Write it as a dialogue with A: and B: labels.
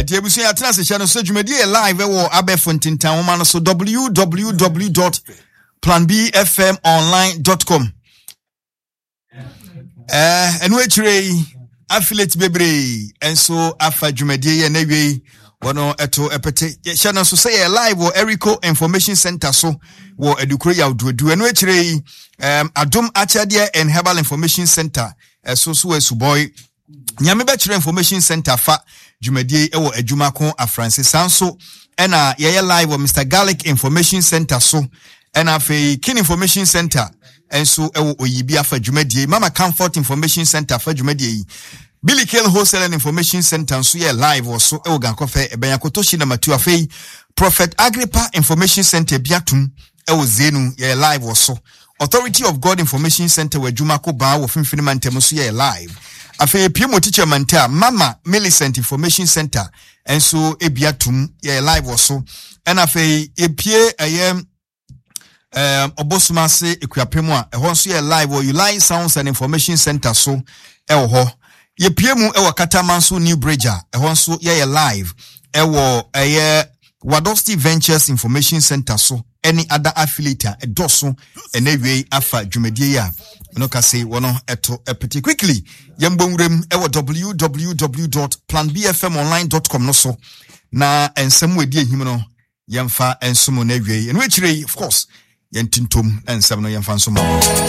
A: Etiabusu ya tena se channel so dwumadi live wo abefontintan wo so www.planbfmonline.com enu echire affiliate bebre enso afa dwumadi ye na wi wono eto epete channel so say live wo Erico Information Center so wo edukuro ya odudu enu echire Adom Achade and Herbal Information Center so boy nyame be kire Information Center fa dwumadie ewo adwuma kon Afrancis sanso ena ye live wo Mr Garlic Information Center so ena fe Kin Information Center enso ewo oyibi afa dwumadie Mama Comfort Information Center fa dwumadie Billy Kale Wholesale and Information Center so ye live wo so ewo gankofe ebenyakotoshi na matu afei Prophet Agrippa Information Center biatum ewo zenu ye live wo so Authority of God Information Center where Jumako Ba wo finfini mantemu so ye live. Afe Piemo Teacher Manta Mama Millicent Information Center enso ebiatum ye live also. And afe epie obosumase ekuapemu a ehon so ye live wo Ulai Sounds and Information Center so ewo ho. Ye piemu ewo Katamanso New Bridger ehon so ye live ewo Wadosti Ventures Information Center so any other affiliate edoso enewei afa dwumadie ya no ka say wono eto epete quickly yembonwrem ewo www.planbfmonline.com no so na ensem wedi ehim no yemfa ensomo na wiei enu echirei of course yentintom ensem no yemfa ensomo